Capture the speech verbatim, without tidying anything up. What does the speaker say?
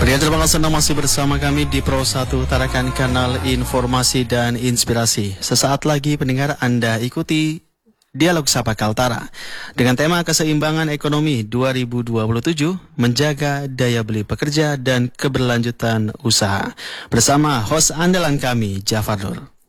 Pria terima kasih Anda masih bersama kami di Pro satu Tarakan Kanal Informasi dan Inspirasi. Sesaat lagi pendengar Anda ikuti Dialog Sapa Kaltara dengan tema keseimbangan ekonomi dua ribu dua puluh tujuh, menjaga daya beli pekerja dan keberlanjutan usaha. Bersama host andalan kami, Jafar Nur.